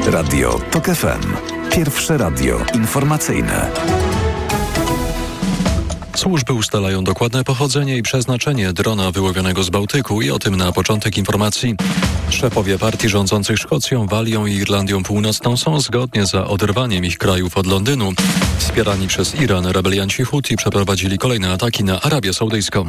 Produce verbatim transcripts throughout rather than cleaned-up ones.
Radio TOK F M. Pierwsze radio informacyjne. Służby ustalają dokładne pochodzenie i przeznaczenie drona wyłowionego z Bałtyku i o tym na początek informacji. Szefowie partii rządzących Szkocją, Walią i Irlandią Północną są zgodnie za oderwaniem ich krajów od Londynu. Wspierani przez Iran rebelianci Huti przeprowadzili kolejne ataki na Arabię Saudyjską.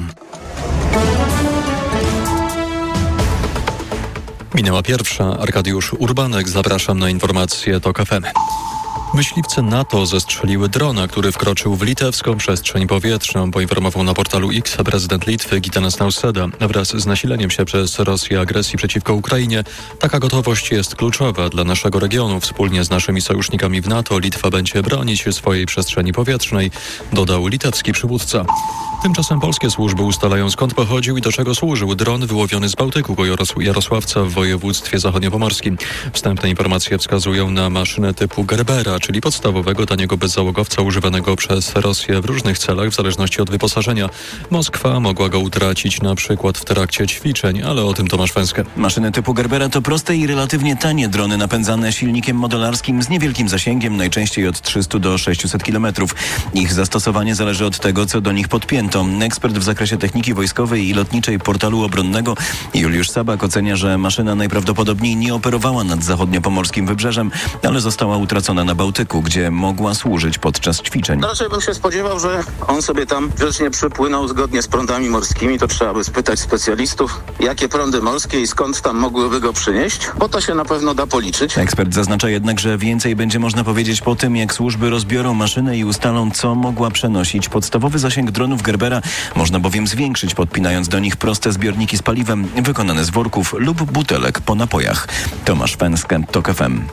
Minęła pierwsza. Arkadiusz Urbanek. Zapraszam na informacje TOK F M. Myśliwce NATO zestrzeliły drona, który wkroczył w litewską przestrzeń powietrzną, poinformował na portalu X prezydent Litwy Gitanas Nausėda. Wraz z nasileniem się przez Rosję agresji przeciwko Ukrainie, taka gotowość jest kluczowa dla naszego regionu. Wspólnie z naszymi sojusznikami w NATO Litwa będzie bronić swojej przestrzeni powietrznej, dodał litewski przywódca. Tymczasem polskie służby ustalają, skąd pochodził i do czego służył dron wyłowiony z Bałtyku koło Jarosławca w województwie zachodniopomorskim. Wstępne informacje wskazują na maszynę typu Gerbera, czyli podstawowego taniego bezzałogowca używanego przez Rosję w różnych celach w zależności od wyposażenia. Moskwa mogła go utracić na przykład w trakcie ćwiczeń, ale o tym Tomasz Węskę. Maszyny typu Gerbera to proste i relatywnie tanie drony napędzane silnikiem modelarskim z niewielkim zasięgiem, najczęściej od trzystu do sześciuset kilometrów. Ich zastosowanie zależy od tego, co do nich podpięto. Ekspert w zakresie techniki wojskowej i lotniczej portalu obronnego Juliusz Sabak ocenia, że maszyna najprawdopodobniej nie operowała nad zachodniopomorskim wybrzeżem, ale została utracona na Bałtyku, gdzie mogła służyć podczas ćwiczeń. No raczej bym się spodziewał, że on sobie tam grzecznie przypłynął zgodnie z prądami morskimi. To trzeba by spytać specjalistów, jakie prądy morskie i skąd tam mogłyby go przynieść, bo to się na pewno da policzyć. Ekspert zaznacza jednak, że więcej będzie można powiedzieć po tym, jak służby rozbiorą maszynę i ustalą, co mogła przenosić. Podstawowy zasięg dronów Gerbera można bowiem zwiększyć, podpinając do nich proste zbiorniki z paliwem wykonane z worków lub butelek po napojach. Tomasz Węskę, TOK F M.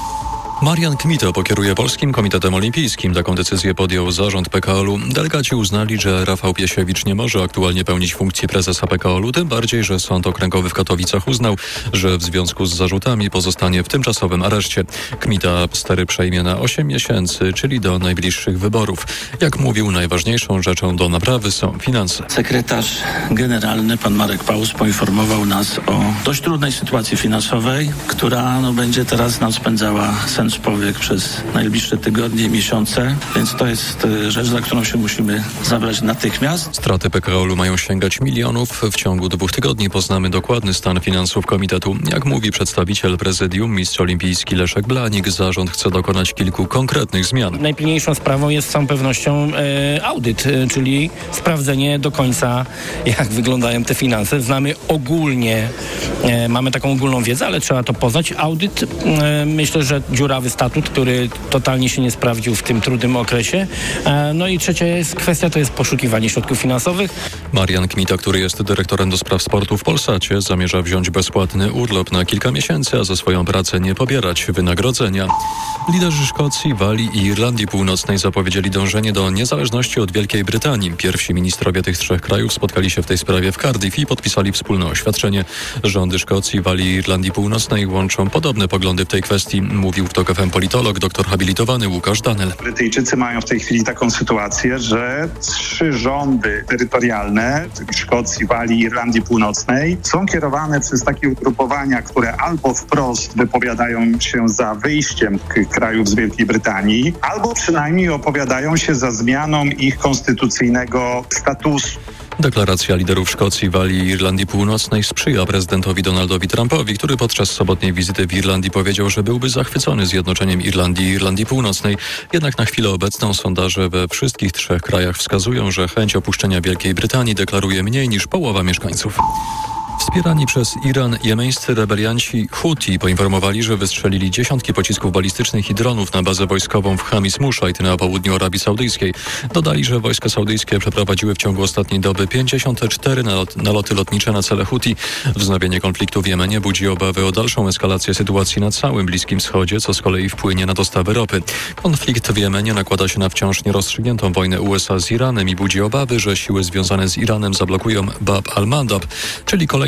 Marian Kmita pokieruje Polskim Komitetem Olimpijskim. Taką decyzję podjął zarząd P K O L-u. Delegaci uznali, że Rafał Piesiewicz nie może aktualnie pełnić funkcji prezesa P K O L-u, tym bardziej, że Sąd Okręgowy w Katowicach uznał, że w związku z zarzutami pozostanie w tymczasowym areszcie. Kmita stery przejmie na osiem miesięcy, czyli do najbliższych wyborów. Jak mówił, najważniejszą rzeczą do naprawy są finanse. Sekretarz generalny, pan Marek Paus, poinformował nas o dość trudnej sytuacji finansowej, która no, będzie teraz nam spędzała sens powiek przez najbliższe tygodnie i miesiące, więc to jest rzecz, za którą się musimy zabrać natychmiast. Straty P K O L-u mają sięgać milionów. W ciągu dwóch tygodni poznamy dokładny stan finansów komitetu. Jak mówi przedstawiciel prezydium, mistrz olimpijski Leszek Blanik, zarząd chce dokonać kilku konkretnych zmian. Najpilniejszą sprawą jest z całą pewnością e, audyt, e, czyli sprawdzenie do końca, jak wyglądają te finanse. Znamy ogólnie, e, mamy taką ogólną wiedzę, ale trzeba to poznać. Audyt, e, myślę, że dziura statut, który totalnie się nie sprawdził w tym trudnym okresie. No i trzecia jest kwestia, to jest poszukiwanie środków finansowych. Marian Kmita, który jest dyrektorem do spraw sportu w Polsacie, zamierza wziąć bezpłatny urlop na kilka miesięcy, a za swoją pracę nie pobierać wynagrodzenia. Liderzy Szkocji, Walii i Irlandii Północnej zapowiedzieli dążenie do niezależności od Wielkiej Brytanii. Pierwsi ministrowie tych trzech krajów spotkali się w tej sprawie w Cardiff i podpisali wspólne oświadczenie. Rządy Szkocji, Walii i Irlandii Północnej łączą podobne poglądy w tej kwestii, mówił w TOK F M politolog, doktor habilitowany Łukasz Danel. Brytyjczycy mają w tej chwili taką sytuację, że trzy rządy terytorialne, czyli Szkocji, Walii i Irlandii Północnej, są kierowane przez takie ugrupowania, które albo wprost wypowiadają się za wyjściem krajów z Wielkiej Brytanii, albo przynajmniej opowiadają się za zmianą ich konstytucyjnego statusu. Deklaracja liderów Szkocji, Walii i Irlandii Północnej sprzyja prezydentowi Donaldowi Trumpowi, który podczas sobotniej wizyty w Irlandii powiedział, że byłby zachwycony zjednoczeniem Irlandii i Irlandii Północnej. Jednak na chwilę obecną sondaże we wszystkich trzech krajach wskazują, że chęć opuszczenia Wielkiej Brytanii deklaruje mniej niż połowa mieszkańców. Wspierani przez Iran jemeńscy rebelianci Huti poinformowali, że wystrzelili dziesiątki pocisków balistycznych i dronów na bazę wojskową w Hamis Muszajt na południu Arabii Saudyjskiej. Dodali, że wojska saudyjskie przeprowadziły w ciągu ostatniej doby pięćdziesiąt cztery nalot, naloty lotnicze na cele Huti. Wznowienie konfliktu w Jemenie budzi obawy o dalszą eskalację sytuacji na całym Bliskim Wschodzie, co z kolei wpłynie na dostawy ropy. Konflikt w Jemenie nakłada się na wciąż nierozstrzygniętą wojnę U S A z Iranem i budzi obawy, że siły związane z Iranem zablokują Bab al-Mandab, czyli kolejny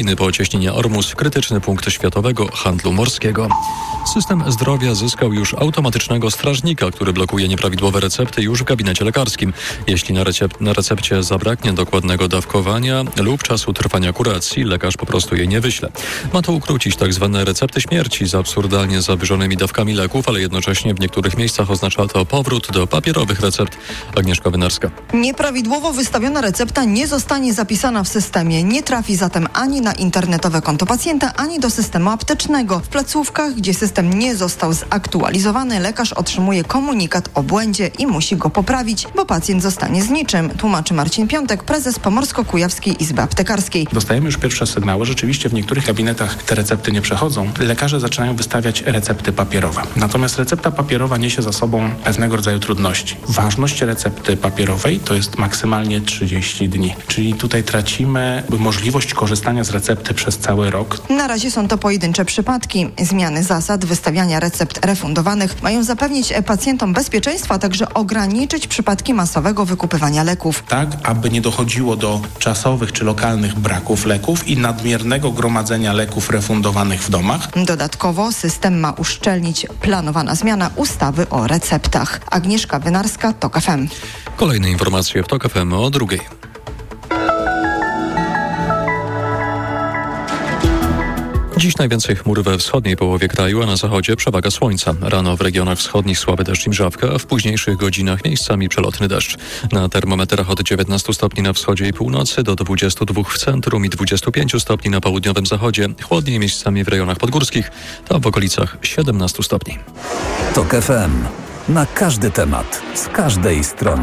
kolejny po cieśninie Ormus krytyczny punkt światowego handlu morskiego. System zdrowia zyskał już automatycznego strażnika, który blokuje nieprawidłowe recepty już w gabinecie lekarskim. Jeśli na, recep- na recepcie zabraknie dokładnego dawkowania lub czasu trwania kuracji, lekarz po prostu jej nie wyśle. Ma to ukrócić tak zwane recepty śmierci z absurdalnie zawyżonymi dawkami leków, ale jednocześnie w niektórych miejscach oznacza to powrót do papierowych recept. Agnieszka Wynarska. Nieprawidłowo wystawiona recepta nie zostanie zapisana w systemie. Nie trafi zatem ani na internetowe konto pacjenta, ani do systemu aptecznego. W placówkach, gdzie system nie został zaktualizowany, lekarz otrzymuje komunikat o błędzie i musi go poprawić, bo pacjent zostanie z niczym, tłumaczy Marcin Piątek, prezes Pomorsko-Kujawskiej Izby Aptekarskiej. Dostajemy już pierwsze sygnały. Rzeczywiście w niektórych gabinetach te recepty nie przechodzą. Lekarze zaczynają wystawiać recepty papierowe. Natomiast recepta papierowa niesie za sobą pewnego rodzaju trudności. Ważność recepty papierowej to jest maksymalnie trzydzieści dni. Czyli tutaj tracimy możliwość korzystania z recepty przez cały rok. Na razie są to pojedyncze przypadki. Zmiany zasad wystawiania recept refundowanych mają zapewnić pacjentom bezpieczeństwo, a także ograniczyć przypadki masowego wykupywania leków. Tak, aby nie dochodziło do czasowych czy lokalnych braków leków i nadmiernego gromadzenia leków refundowanych w domach. Dodatkowo system ma uszczelnić planowana zmiana ustawy o receptach. Agnieszka Wynarska, TOK F M. Kolejne informacje w TOK F M o drugiej. Dziś najwięcej chmur we wschodniej połowie kraju, a na zachodzie przewaga słońca. Rano w regionach wschodnich słaby deszcz i mrzawka, a w późniejszych godzinach miejscami przelotny deszcz. Na termometrach od dziewiętnastu stopni na wschodzie i północy do dwudziestu dwóch w centrum i dwudziestu pięciu stopni na południowym zachodzie. Chłodniej miejscami w rejonach podgórskich, tam w okolicach siedemnastu stopni. TOK F M. Na każdy temat, z każdej strony.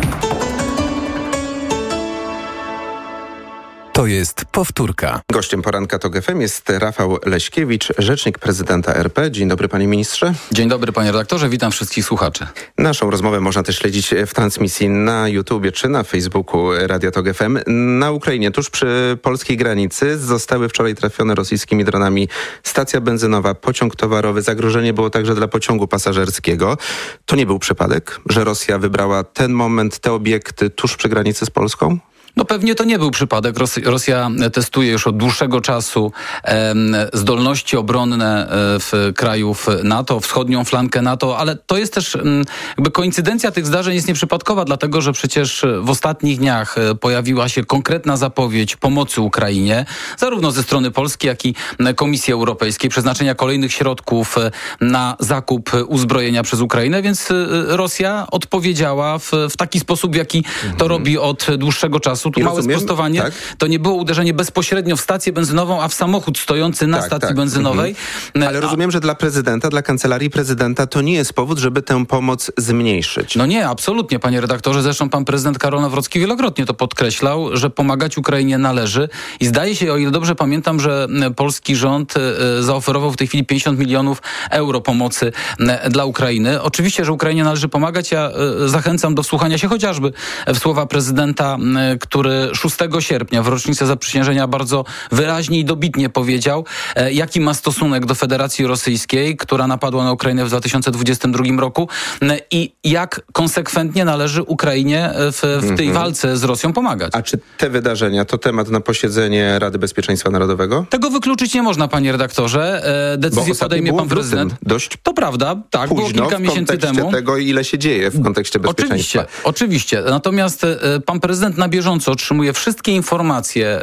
To jest powtórka. Gościem poranka TOK F M jest Rafał Leśkiewicz, rzecznik prezydenta R P. Dzień dobry, panie ministrze. Dzień dobry, panie redaktorze. Witam wszystkich słuchaczy. Naszą rozmowę można też śledzić w transmisji na YouTubie czy na Facebooku Radia TOK F M. Na Ukrainie, tuż przy polskiej granicy, zostały wczoraj trafione rosyjskimi dronami stacja benzynowa, pociąg towarowy. Zagrożenie było także dla pociągu pasażerskiego. To nie był przypadek, że Rosja wybrała ten moment, te obiekty tuż przy granicy z Polską? No pewnie to nie był przypadek. Ros- Rosja testuje już od dłuższego czasu e, zdolności obronne w krajów NATO, wschodnią flankę NATO, ale to jest też m, jakby koincydencja tych zdarzeń jest nieprzypadkowa, dlatego że przecież w ostatnich dniach pojawiła się konkretna zapowiedź pomocy Ukrainie, zarówno ze strony Polski, jak i Komisji Europejskiej, przeznaczenia kolejnych środków na zakup uzbrojenia przez Ukrainę, więc Rosja odpowiedziała w, w taki sposób, w jaki mhm. to robi od dłuższego czasu. Tu I małe rozumiem, sprostowanie. Tak? To nie było uderzenie bezpośrednio w stację benzynową, a w samochód stojący na tak, stacji tak. benzynowej. Mhm. Ale a... rozumiem, że dla prezydenta, dla kancelarii prezydenta to nie jest powód, żeby tę pomoc zmniejszyć. No nie, absolutnie, panie redaktorze. Zresztą pan prezydent Karol Nawrocki wielokrotnie to podkreślał, że pomagać Ukrainie należy. I zdaje się, o ile dobrze pamiętam, że polski rząd zaoferował w tej chwili pięćdziesiąt milionów euro pomocy dla Ukrainy. Oczywiście, że Ukrainie należy pomagać. Ja zachęcam do wsłuchania się chociażby w słowa prezydenta, który szóstego sierpnia w rocznicę zaprzysiężenia bardzo wyraźnie i dobitnie powiedział, e, jaki ma stosunek do Federacji Rosyjskiej, która napadła na Ukrainę w dwa tysiące dwudziestym drugim roku e, i jak konsekwentnie należy Ukrainie w, w tej mm-hmm. walce z Rosją pomagać. A czy te wydarzenia to temat na posiedzenie Rady Bezpieczeństwa Narodowego? Tego wykluczyć nie można, panie redaktorze. E, decyzję podejmie pan prezydent. Dość to prawda, tak, późno, było kilka miesięcy temu. W kontekście tego, ile się dzieje w kontekście bezpieczeństwa. Oczywiście, oczywiście. Natomiast e, pan prezydent na bieżąco otrzymuje wszystkie informacje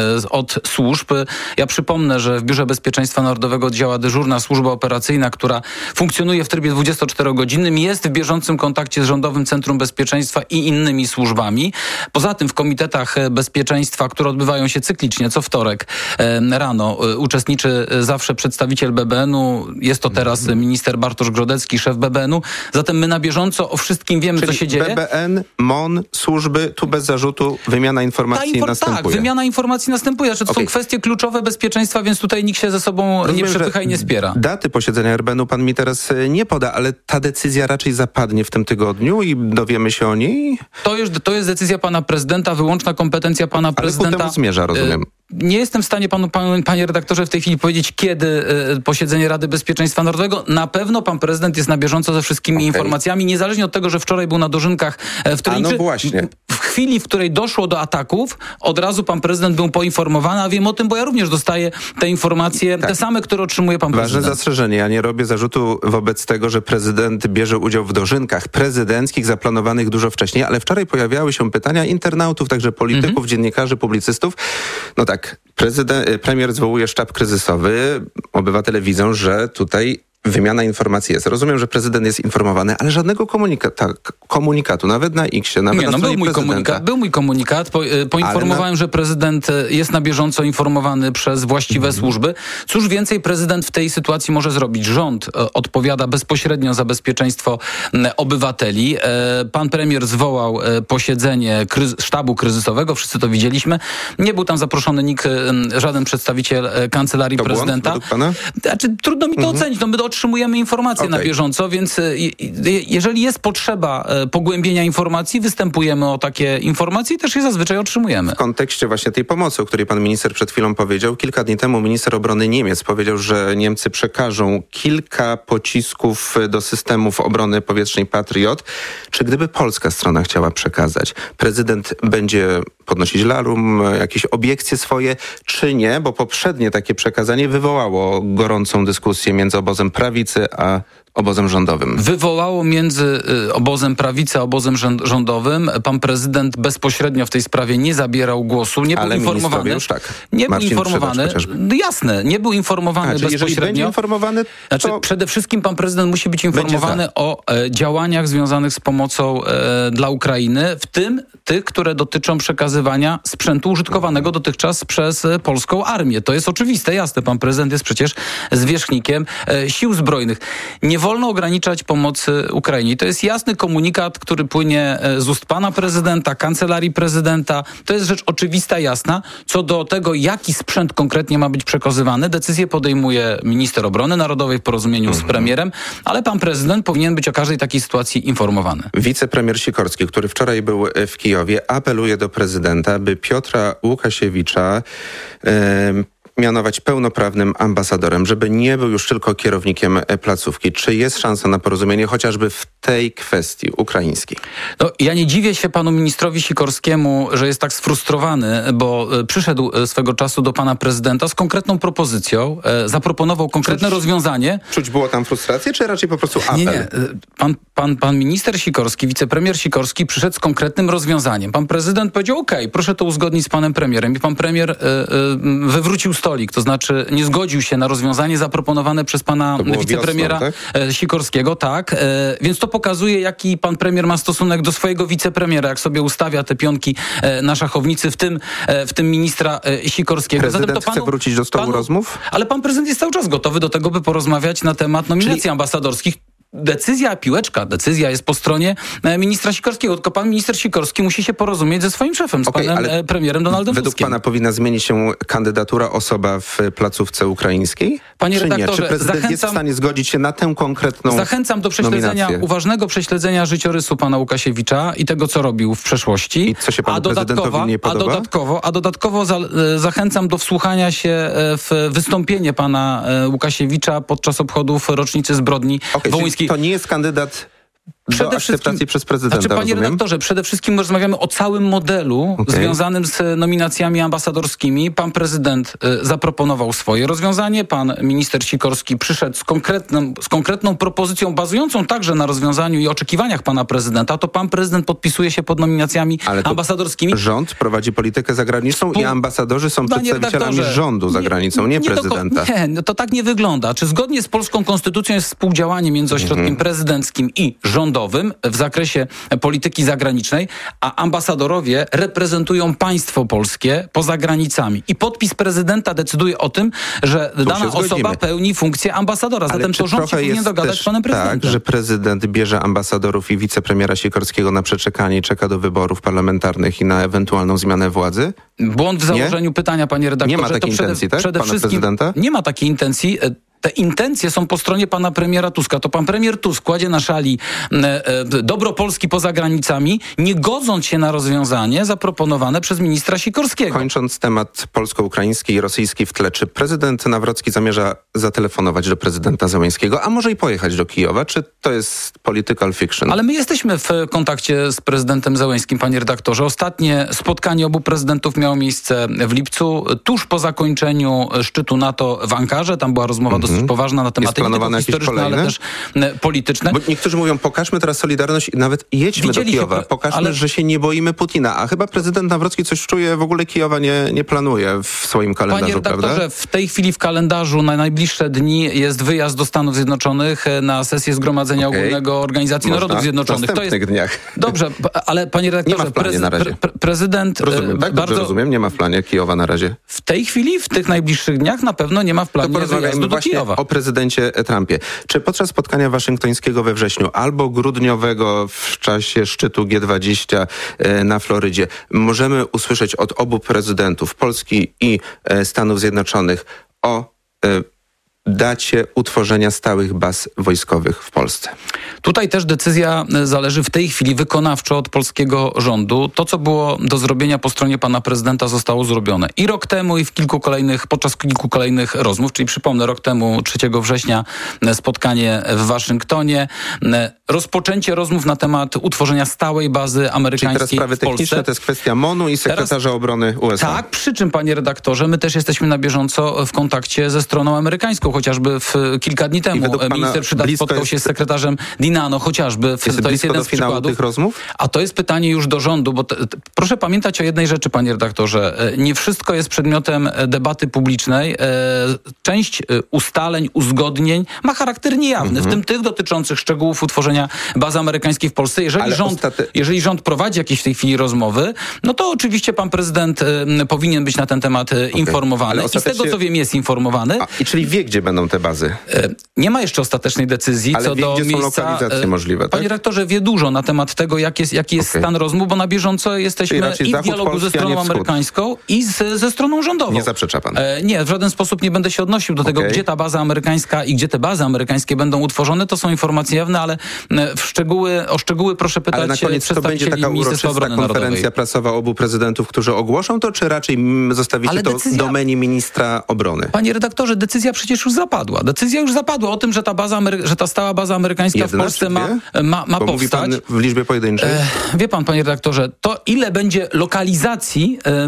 od służb. Ja przypomnę, że w Biurze Bezpieczeństwa Narodowego działa dyżurna służba operacyjna, która funkcjonuje w trybie dwudziestoczterogodzinnym, jest w bieżącym kontakcie z Rządowym Centrum Bezpieczeństwa i innymi służbami. Poza tym w komitetach bezpieczeństwa, które odbywają się cyklicznie, co wtorek rano, uczestniczy zawsze przedstawiciel B B N-u. Jest to teraz minister Bartosz Grodecki, szef B B N-u. Zatem my na bieżąco o wszystkim wiemy, Czyli co się dzieje. B B N, M O N, służby, tu bez zarzutu wymiana informacji infor- następuje. Tak, wymiana informacji następuje. Znaczy, to okay. są kwestie kluczowe bezpieczeństwa, więc tutaj nikt się ze sobą Rozumiem, nie przepycha i nie spiera. Daty posiedzenia R B N-u pan mi teraz nie poda, ale ta decyzja raczej zapadnie w tym tygodniu i dowiemy się o niej? To jest, to jest decyzja pana prezydenta, wyłączna kompetencja pana ale prezydenta. Ale ku temu zmierza, rozumiem. nie jestem w stanie panu, panu, panie redaktorze, w tej chwili powiedzieć, kiedy y, posiedzenie Rady Bezpieczeństwa Narodowego. Na pewno pan prezydent jest na bieżąco ze wszystkimi okay. informacjami, niezależnie od tego, że wczoraj był na dożynkach w Trójmiejscu. No właśnie. W chwili, w której doszło do ataków, od razu pan prezydent był poinformowany, a wiem o tym, bo ja również dostaję te informacje, tak. te same, które otrzymuje pan prezydent. Ważne zastrzeżenie. Ja nie robię zarzutu wobec tego, że prezydent bierze udział w dożynkach prezydenckich zaplanowanych dużo wcześniej, ale wczoraj pojawiały się pytania internautów, także polityków, mm-hmm. dziennikarzy, publicystów. No tak, prezydent, premier zwołuje sztab kryzysowy. Obywatele widzą, że tutaj wymiana informacji jest. Rozumiem, że prezydent jest informowany, ale żadnego komunikata, komunikatu, nawet na X-ie, nawet nie, na no stronie był mój prezydenta. komunikat, był mój komunikat. Po, poinformowałem, na... że prezydent jest na bieżąco informowany przez właściwe mm. służby. Cóż więcej prezydent w tej sytuacji może zrobić? Rząd odpowiada bezpośrednio za bezpieczeństwo obywateli. Pan premier zwołał posiedzenie kryz- sztabu kryzysowego, wszyscy to widzieliśmy. Nie był tam zaproszony nikt, żaden przedstawiciel kancelarii to prezydenta. Błąd, pana? Znaczy, trudno mi to mm-hmm. ocenić. No my otrzymujemy informacje okay. na bieżąco, więc jeżeli jest potrzeba pogłębienia informacji, występujemy o takie informacje i też je zazwyczaj otrzymujemy. W kontekście właśnie tej pomocy, o której pan minister przed chwilą powiedział, kilka dni temu minister obrony Niemiec powiedział, że Niemcy przekażą kilka pocisków do systemów obrony powietrznej Patriot. Czy gdyby polska strona chciała przekazać, prezydent będzie podnosić larum, jakieś obiekcje swoje, czy nie? Bo poprzednie takie przekazanie wywołało gorącą dyskusję między obozem prawicy a obozem rządowym. Wywołało między y, obozem prawicy a obozem rządowym. Pan prezydent bezpośrednio w tej sprawie nie zabierał głosu, nie ale był informowany. już tak. Nie Marcin był informowany. No jasne, nie był informowany a, bezpośrednio. Jeżeli będzie informowany, to... Znaczy, przede wszystkim pan prezydent musi być informowany o e, działaniach związanych z pomocą e, dla Ukrainy, w tym tych, które dotyczą przekazywania sprzętu użytkowanego dotychczas przez e, polską armię. To jest oczywiste, jasne. Pan prezydent jest przecież zwierzchnikiem e, sił zbrojnych. Nie wolno ograniczać pomocy Ukrainie. To jest jasny komunikat, który płynie z ust pana prezydenta, kancelarii prezydenta. To jest rzecz oczywista, jasna. Co do tego, jaki sprzęt konkretnie ma być przekazywany, decyzję podejmuje minister obrony narodowej w porozumieniu mhm. z premierem, ale pan prezydent powinien być o każdej takiej sytuacji informowany. Wicepremier Sikorski, który wczoraj był w Kijowie, apeluje do prezydenta, by Piotra Łukasiewicza yy, mianować pełnoprawnym ambasadorem, żeby nie był już tylko kierownikiem placówki. Czy jest szansa na porozumienie chociażby w tej kwestii ukraińskiej? No, ja nie dziwię się panu ministrowi Sikorskiemu, że jest tak sfrustrowany, bo przyszedł swego czasu do pana prezydenta z konkretną propozycją, e, zaproponował konkretne czuć, rozwiązanie. Czuć było tam frustrację, czy raczej po prostu apel? Nie, nie. Pan, pan, pan minister Sikorski, wicepremier Sikorski przyszedł z konkretnym rozwiązaniem. Pan prezydent powiedział, okej, okay, proszę to uzgodnić z panem premierem. I pan premier e, e, wywrócił stolik, to znaczy nie zgodził się na rozwiązanie zaproponowane przez pana wicepremiera wiosną, tak? Sikorskiego, tak. E, więc to pokazuje, jaki pan premier ma stosunek do swojego wicepremiera, jak sobie ustawia te pionki e, na szachownicy, w tym, e, w tym ministra e, Sikorskiego. Prezydent Zatem to panu, chce wrócić do stołu panu, rozmów? Ale pan prezydent jest cały czas gotowy do tego, by porozmawiać na temat nominacji Czyli... ambasadorskich. Decyzja, piłeczka, decyzja jest po stronie ministra Sikorskiego, tylko pan minister Sikorski musi się porozumieć ze swoim szefem, z okay, panem ale premierem Donaldem według Tuskiem. Pana powinna zmienić się kandydatura osoba w placówce ukraińskiej? Panie czy redaktorze, nie? Czy prezydent zachęcam, jest w stanie zgodzić się na tę konkretną Zachęcam do prześledzenia, nominację? uważnego prześledzenia życiorysu pana Łukasiewicza i tego, co robił w przeszłości. I co się panu a prezydentowi nie podoba? A dodatkowo, a dodatkowo za, zachęcam do wsłuchania się w wystąpienie pana Łukasiewicza podczas obchodów rocznicy zbrodni okay, wołyńskiej. To nie jest kandydat do akceptacji przez prezydenta, znaczy, panie rozumiem? redaktorze, przede wszystkim rozmawiamy o całym modelu okay. związanym z nominacjami ambasadorskimi. Pan prezydent y, zaproponował swoje rozwiązanie, pan minister Sikorski przyszedł z, konkretnym, z konkretną propozycją bazującą także na rozwiązaniu i oczekiwaniach pana prezydenta. To pan prezydent podpisuje się pod nominacjami Ale ambasadorskimi. Rząd prowadzi politykę zagraniczną Pół... i ambasadorzy są panie przedstawicielami rządu za granicą, nie, nie prezydenta. Do, nie, no to tak nie wygląda. Czy zgodnie z polską konstytucją jest współdziałanie między ośrodkiem mm. prezydenckim i rządowym w zakresie polityki zagranicznej, a ambasadorowie reprezentują państwo polskie poza granicami. I podpis prezydenta decyduje o tym, że tu dana osoba pełni funkcję ambasadora. Zatem to rząd się powinien dogadać z panem prezydentem. Tak, że prezydent bierze ambasadorów i wicepremiera Sikorskiego na przeczekanie i czeka do wyborów parlamentarnych i na ewentualną zmianę władzy? Błąd w założeniu nie? pytania, panie redaktorze. Nie ma takiej to przede, intencji, tak? Przede pana wszystkim prezydenta? Nie ma takiej intencji. te intencje są po stronie pana premiera Tuska. To pan premier Tusk kładzie na szali e, e, dobro Polski poza granicami, nie godząc się na rozwiązanie zaproponowane przez ministra Sikorskiego. Kończąc temat polsko-ukraiński i rosyjski w tle, czy prezydent Nawrocki zamierza zatelefonować do prezydenta Zełenskiego, a może i pojechać do Kijowa, czy to jest political fiction? Ale my jesteśmy w kontakcie z prezydentem Zełenskim, panie redaktorze. Ostatnie spotkanie obu prezydentów miało miejsce w lipcu, tuż po zakończeniu szczytu NATO w Ankarze. Tam była rozmowa mm-hmm. dosyć poważna na tematy nie tylko historyczne, ale też polityczne. Bo niektórzy mówią, pokażmy teraz solidarność i nawet jedźmy do Kijowa. Pokażmy, ale... że się nie boimy Putina. A chyba prezydent Nawrocki coś czuje, w ogóle Kijowa nie, nie planuje w swoim kalendarzu, panie redaktorze, prawda? W tej chwili w kalendarzu na najbliższe dni jest wyjazd do Stanów Zjednoczonych na sesję Zgromadzenia okay. Ogólnego Organizacji Można Narodów Zjednoczonych. W następnych to jest... dniach. Dobrze, ale panie redaktorze, nie ma w planie na razie. Pre- prezydent... Rozumiem, tak? bardzo... rozumiem, nie ma w planie Kijowa na razie. W tej chwili, w tych najbliższych dniach na pewno nie ma w planie wyjazdu do Kijowa. O prezydencie Trumpie. Czy podczas spotkania waszyngtońskiego we wrześniu albo grudniowego w czasie szczytu G dwadzieścia na Florydzie możemy usłyszeć od obu prezydentów Polski i Stanów Zjednoczonych o dacie utworzenia stałych baz wojskowych w Polsce? Tutaj też decyzja zależy w tej chwili wykonawczo od polskiego rządu. To, co było do zrobienia po stronie pana prezydenta, zostało zrobione. I rok temu, i w kilku kolejnych, podczas kilku kolejnych rozmów, czyli przypomnę, rok temu, trzeciego września, spotkanie w Waszyngtonie, rozpoczęcie rozmów na temat utworzenia stałej bazy amerykańskiej w Polsce. Czyli teraz sprawy techniczne, to jest kwestia M O N-u i sekretarza teraz, obrony U S A. Tak, przy czym, panie redaktorze, my też jesteśmy na bieżąco w kontakcie ze stroną amerykańską, chociażby w kilka dni temu minister Przydat spotkał się z sekretarzem Dinano, chociażby. W, jest to jest jeden do z finału przykładów. Tych rozmów? A to jest pytanie już do rządu, bo te, te, proszę pamiętać o jednej rzeczy, panie redaktorze. Nie wszystko jest przedmiotem debaty publicznej. Część ustaleń, uzgodnień ma charakter niejawny, mm-hmm. w tym tych dotyczących szczegółów utworzenia bazy amerykańskiej w Polsce. Jeżeli rząd, ostaty... jeżeli rząd prowadzi jakieś w tej chwili rozmowy, no to oczywiście pan prezydent powinien być na ten temat okay. informowany. Ostatecznie... I z tego, co wiem, jest informowany. A, I czyli wie, gdzie będą te bazy? Nie ma jeszcze ostatecznej decyzji ale co wie, do gdzie miejsca. Są lokalizacje możliwe, tak? Panie rektorze, wie dużo na temat tego, jak jest, jaki jest okay. stan rozmów, bo na bieżąco jesteśmy i w dialogu Polski, ze stroną amerykańską i z, ze stroną rządową. Nie zaprzecza pan? E, nie, w żaden sposób nie będę się odnosił do okay. tego, gdzie ta baza amerykańska i gdzie te bazy amerykańskie będą utworzone. To są informacje jawne, ale w szczegóły, o szczegóły proszę pytać. Ale na koniec to będzie taka uroczysta konferencja Narodowej. prasowa obu prezydentów, którzy ogłoszą to, czy raczej zostawicie ale to decyzja... domenie ministra obrony? Panie redaktorze, decyzja przecież już zapadła. Decyzja już zapadła o tym, że ta baza, Amery... że ta stała baza amerykańska Jedna, w Polsce ma, ma, ma Bo powstać. Mówi pan w liczbie pojedynczej? E, wie pan, panie redaktorze, to ile będzie lokalizacji, e,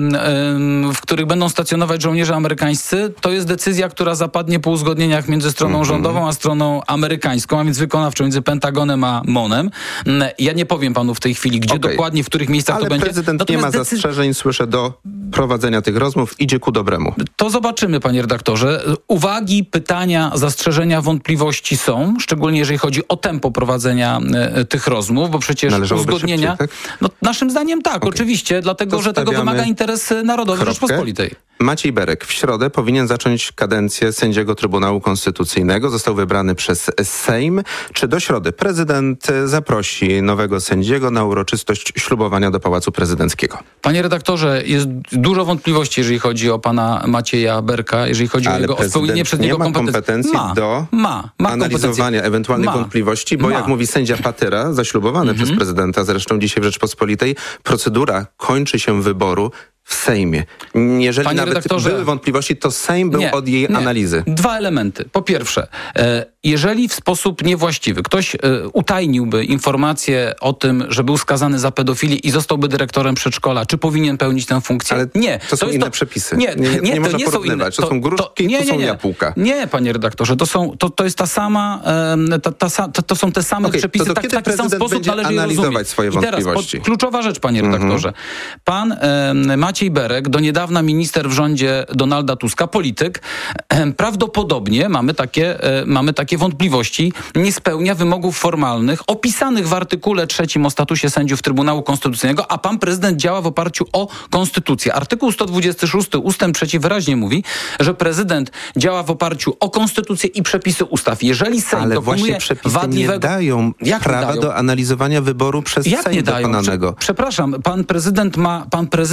e, w których będą stacjonować żołnierze amerykańscy, to jest decyzja, która zapadnie po uzgodnieniach między stroną mm-hmm. rządową a stroną amerykańską, a więc wykonawczą, między Pentagonem a M O N-em. Ja nie powiem panu w tej chwili, gdzie okay. dokładnie, w których miejscach ale to będzie. Prezydent Natomiast nie ma decyz... zastrzeżeń, słyszę, do prowadzenia tych rozmów. Idzie ku dobremu. To zobaczymy, panie redaktorze. Uwagi, pytania, zastrzeżenia, wątpliwości są, szczególnie jeżeli chodzi o tempo prowadzenia e, tych rozmów, bo przecież Należałoby uzgodnienia... szybciej, tak? No, naszym zdaniem tak, okay. oczywiście, dlatego, to że tego wymaga interes narodowy kropkę. Rzeczpospolitej. Maciej Berek w środę powinien zacząć kadencję sędziego Trybunału Konstytucyjnego. Został wybrany przez Sejm. Czy do środy prezydent zaprosi nowego sędziego na uroczystość ślubowania do Pałacu Prezydenckiego? Panie redaktorze, jest dużo wątpliwości, jeżeli chodzi o pana Macieja Berka, jeżeli chodzi Ale o jego o spełnienie przez niego kompetencji. kompetencji. Ma kompetencji do ma, ma analizowania kompetencje. ewentualnych ma. wątpliwości, bo ma. jak mówi sędzia Patyra, zaślubowany mm-hmm. przez prezydenta, zresztą dzisiaj w Rzeczpospolitej, procedura kończy się wyboru w Sejmie. Jeżeli Panie nawet redaktorze, były wątpliwości, to Sejm był nie, od jej nie. analizy. Dwa elementy. Po pierwsze, e, jeżeli w sposób niewłaściwy ktoś e, utajniłby informację o tym, że był skazany za pedofilię i zostałby dyrektorem przedszkola, czy powinien pełnić tę funkcję? Ale nie. To są to inne to, przepisy. Nie, nie, nie, nie to można nie są inne. To, to są gruszki, to, nie, nie, nie. to są jabłka. Nie, panie redaktorze, to są, to, to jest ta sama, e, ta, ta, to, to są te same okay, przepisy. To tak, kiedy taki sam sposób należy je rozumieć. Swoje I teraz wątpliwości. pod, kluczowa rzecz, panie redaktorze. Mm-hmm. Pan e, Maciej Berek, do niedawna minister w rządzie Donalda Tuska, polityk, e, prawdopodobnie, mamy takie, e, mamy takie wątpliwości, nie spełnia wymogów formalnych opisanych w artykule trzecim o statusie sędziów Trybunału Konstytucyjnego, a pan prezydent działa w oparciu o konstytucję. Artykuł sto dwudziesty szósty ustęp trzeci wyraźnie mówi, że prezydent działa w oparciu o konstytucję i przepisy ustaw. Jeżeli Sejm Ale dokonuje właśnie przepisy wadliwego... nie dają Jak prawa dają? do analizowania wyboru przez Jak Sejm nie dają? dokonanego. Prze- przepraszam, pan prezydent ma, pan prezydent ma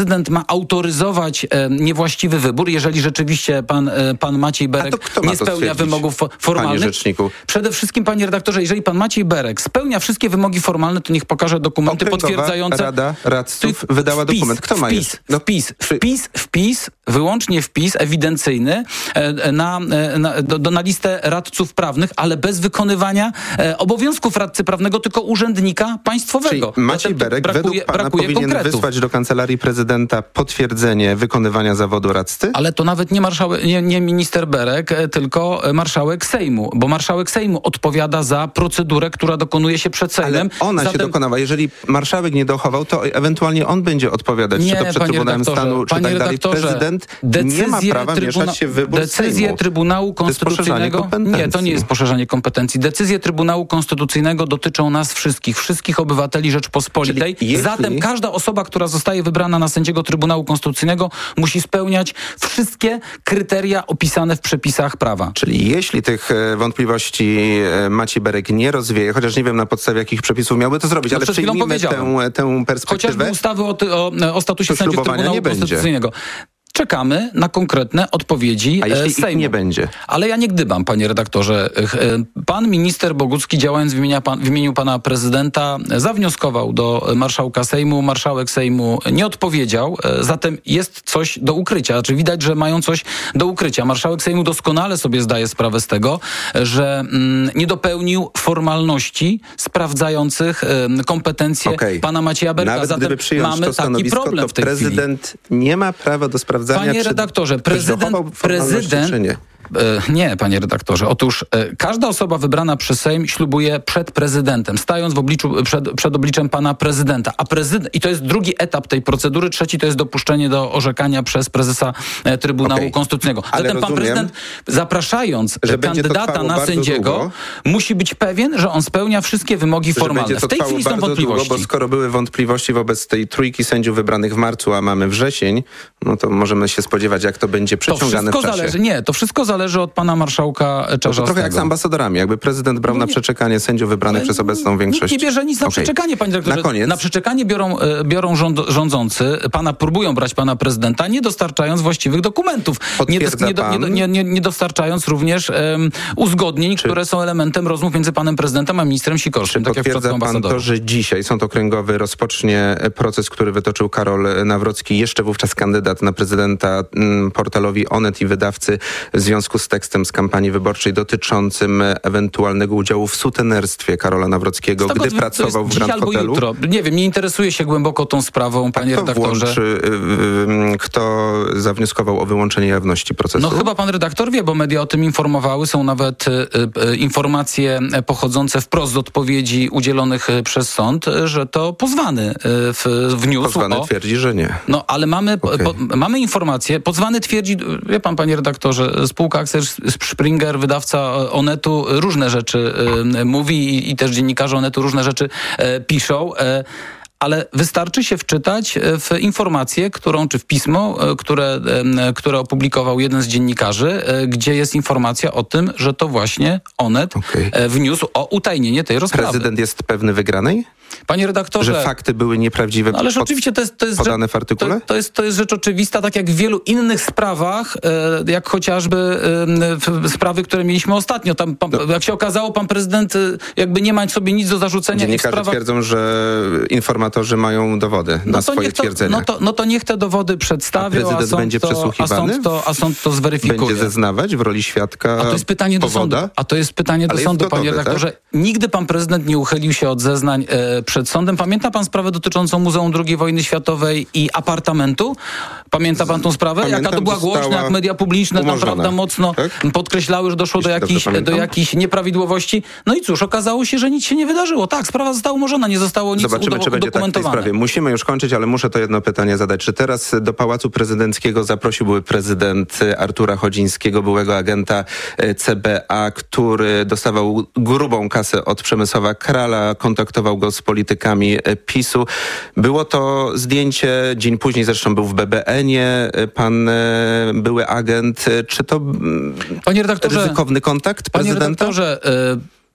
autoryzować e, niewłaściwy wybór, jeżeli rzeczywiście pan, e, pan Maciej Berek nie spełnia wymogów formalnych. Panie rzeczniku. Przede wszystkim, panie redaktorze, jeżeli pan Maciej Berek spełnia wszystkie wymogi formalne, to niech pokaże dokumenty Okręgowa potwierdzające... Rada Radców wydała wpis, dokument. Kto ma wpis, jest? No, wpis, wpis, wpis, wyłącznie wpis ewidencyjny e, na, e, na, do, na listę radców prawnych, ale bez wykonywania e, obowiązków radcy prawnego, tylko urzędnika państwowego. Czyli Maciej Berek brakuje, według pana brakuje powinien konkretów. wysłać do Kancelarii Prezydenta potwierdzenie wykonywania zawodu radcy? Ale to nawet nie, marszałek, nie, nie minister Berek, tylko marszałek Sejmu, bo marszałek Sejmu odpowiada za procedurę, która dokonuje się przed Sejmem. Ale ona Zatem... się dokonała. Jeżeli marszałek nie dochował, to ewentualnie on będzie odpowiadać. Nie, czy to przed Trybunałem Stanu, czy tak dalej. Prezydent nie ma prawa trybuna... mieszać się w wybór Decyzję Sejmu. Trybunału Konstytucyjnego... To nie, to nie jest poszerzanie kompetencji. Decyzje Trybunału Konstytucyjnego dotyczą nas wszystkich, wszystkich obywateli Rzeczpospolitej. Jeśli... Zatem każda osoba, która zostaje wybrana na sędziego Trybunału Konstytucyjnego, musi spełniać wszystkie kryteria opisane w przepisach prawa. Czyli jeśli tych wątpliwości Maciej Berek nie rozwieje, chociaż nie wiem na podstawie jakich przepisów miałby to zrobić, no ale przyjmijmy tę, tę perspektywę. Chociażby ustawy o, ty, o, o statusie sędziów Trybunału Konstytucyjnego. Czekamy na konkretne odpowiedzi A jeśli Sejmu. Ich nie będzie? Ale ja nie gdybam, panie redaktorze. Pan minister Bogucki, działając w imieniu, pan, w imieniu pana prezydenta, zawnioskował do marszałka Sejmu. Marszałek Sejmu nie odpowiedział, zatem jest coś do ukrycia. Znaczy widać, że mają coś do ukrycia. Marszałek Sejmu doskonale sobie zdaje sprawę z tego, że mm, nie dopełnił formalności sprawdzających mm, kompetencje okay. pana Macieja Berka. Nawet zatem gdyby przyjąć mamy to taki problem to w tej prezydent chwili. nie ma prawa do sprawdzania, Panie redaktorze, prezydent, prezydent czy nie? Nie, panie redaktorze. Otóż e, każda osoba wybrana przez Sejm ślubuje przed prezydentem, stając w obliczu, przed, przed obliczem pana prezydenta. A prezydent, i to jest drugi etap tej procedury, trzeci to jest dopuszczenie do orzekania przez prezesa e, Trybunału okay. Konstytucyjnego. Ale Zatem pan rozumiem, prezydent, zapraszając kandydata na sędziego, długo. musi być pewien, że on spełnia wszystkie wymogi że formalne. W tej chwili są wątpliwości. Długo, bo skoro były wątpliwości wobec tej trójki sędziów wybranych w marcu, a mamy wrzesień, no to możemy się spodziewać, jak to będzie przeciągane to w czasie. Zależy, nie, to wszystko zależy od pana marszałka Czarzastego. To trochę jak z ambasadorami. Jakby prezydent brał no na przeczekanie sędziów wybranych przez obecną większość. Nikt nie bierze nic na okay. przeczekanie, panie dyrektorze. Na koniec. Na przeczekanie biorą, biorą rząd, rządzący, pana próbują brać pana prezydenta, nie dostarczając właściwych dokumentów. Nie, nie, nie, nie, nie, nie dostarczając również um, uzgodnień, Czy... które są elementem rozmów między panem prezydentem a ministrem Sikorskim. Czy tak potwierdza jak pan to, że dzisiaj Sąd Okręgowy rozpocznie proces, który wytoczył Karol Nawrocki, jeszcze wówczas kandydat na prezydenta m, portalowi Onet i wydawcy w związku z tekstem z kampanii wyborczej dotyczącym ewentualnego udziału w sutenerstwie Karola Nawrockiego, gdy pracował w Grand Hotelu? Jutro. Nie wiem, nie interesuje się głęboko tą sprawą, panie kto redaktorze. Włączy, yy, kto zawnioskował o wyłączenie jawności procesu? No chyba pan redaktor wie, bo media o tym informowały. Są nawet yy, yy, informacje pochodzące wprost z odpowiedzi udzielonych przez sąd, że to pozwany yy, w, w newsu. Pozwany o... twierdzi, że nie. No ale mamy, okay. po, mamy informacje. Pozwany twierdzi, wie pan, panie redaktorze, spółka Axel Springer, wydawca Onetu, różne rzeczy y, mówi i, i też dziennikarze Onetu różne rzeczy y, piszą. Y, ale wystarczy się wczytać w informację, którą, czy w pismo, które, które opublikował jeden z dziennikarzy, gdzie jest informacja o tym, że to właśnie Onet okay. wniósł o utajnienie tej rozprawy. Prezydent jest pewny wygranej? Panie redaktorze... Że fakty były nieprawdziwe, no, ależ oczywiście to jest, to jest podane rzecz, w artykule? To, to, jest, to jest rzecz oczywista, tak jak w wielu innych sprawach, e, jak chociażby e, sprawy, które mieliśmy ostatnio. Tam, pan, no. Jak się okazało, pan prezydent e, jakby nie ma sobie nic do zarzucenia. Dziennikarze sprawach... twierdzą, że informatorzy mają dowody no na swoje to, twierdzenia. No to, no to niech te dowody przedstawią, a prezydent a będzie to, przesłuchiwany? A sąd, to, a sąd to zweryfikuje. Będzie zeznawać w roli świadka A to jest pytanie do powoda? sądu. A to jest pytanie do Ale sądu, gotowy, panie redaktorze. Tak? Nigdy pan prezydent nie uchylił się od zeznań e, przed sądem. Pamięta pan sprawę dotyczącą Muzeum drugiej Wojny Światowej i apartamentu? Pamięta pan tą sprawę? Pamiętam, Jaka to była głośna, jak media publiczne umorzona. tam prawda mocno tak? podkreślały, że doszło do jakichś, do jakichś nieprawidłowości. No i cóż, okazało się, że nic się nie wydarzyło. Tak, sprawa została umorzona, nie zostało nic Zobaczymy, czy będzie tak w tej sprawie. Musimy już kończyć, ale muszę to jedno pytanie zadać. Czy teraz do Pałacu Prezydenckiego zaprosił prezydent Artura Chodzińskiego, byłego agenta C B A, który dostawał grubą kasę od Przemysława Krala, kontaktował go z politykami PiSu. Było to zdjęcie, dzień później zresztą był w B B N-ie pan były agent. Czy to panie redaktorze, ryzykowny kontakt prezydenta? Panie redaktorze, y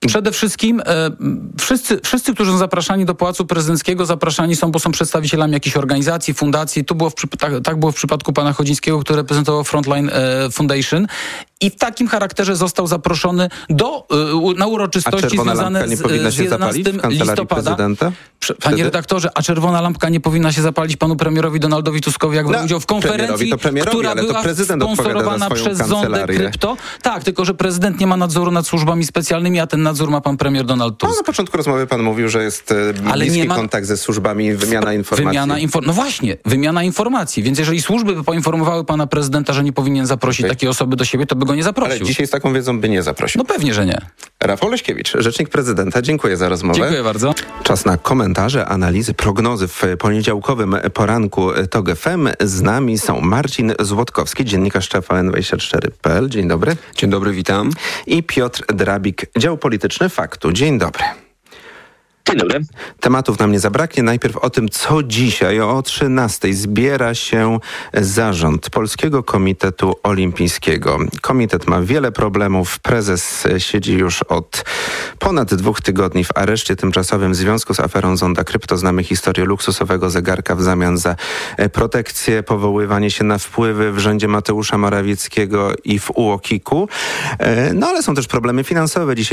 Przede wszystkim e, wszyscy, wszyscy, którzy są zapraszani do Pałacu Prezydenckiego, zapraszani są, bo są przedstawicielami jakichś organizacji, fundacji. Tu było w, tak, tak było w przypadku pana Chodzińskiego, który reprezentował Frontline e, Foundation. I w takim charakterze został zaproszony do, y, na uroczystości związane z, z jedenastego listopada. Prezydenta? Prze, panie redaktorze, a czerwona lampka nie powinna się zapalić panu premierowi Donaldowi Tuskowi, jak brał no, udział w konferencji, to premierowi, która ale była to sponsorowana przez zondę krypto. Tak, tylko że prezydent nie ma nadzoru nad służbami specjalnymi, a ten nadzór ma pan premier Donald Tusk. No, na początku rozmowy pan mówił, że jest ale bliski nie ma... kontakt ze służbami, wymiana informacji. Wymiana infor... No właśnie, wymiana informacji. Więc jeżeli służby by poinformowały pana prezydenta, że nie powinien zaprosić okay. takiej osoby do siebie, to by go nie zaprosił. Ale dzisiaj z taką wiedzą by nie zaprosił. No pewnie, że nie. Rafał Leśkiewicz, rzecznik prezydenta. Dziękuję za rozmowę. Dziękuję bardzo. Czas na komentarze, analizy, prognozy w poniedziałkowym poranku TOG F M. Z nami są Marcin Złotkowski, dziennikarz T V N dwadzieścia cztery kropka p l. Dzień dobry. Dzień dobry, witam. I Piotr Drabik, dział polityczny Faktu. Dzień dobry. Dzień dobry. Tematów nam nie zabraknie. Najpierw o tym, co dzisiaj o trzynastej zbiera się zarząd Polskiego Komitetu Olimpijskiego. Komitet ma wiele problemów. Prezes siedzi już od ponad dwóch tygodni w areszcie tymczasowym w związku z aferą Zonda Krypto. Znamy historię luksusowego zegarka w zamian za protekcję, powoływanie się na wpływy w rządzie Mateusza Morawieckiego i w U O K I K u. No ale są też problemy finansowe. Dzisiaj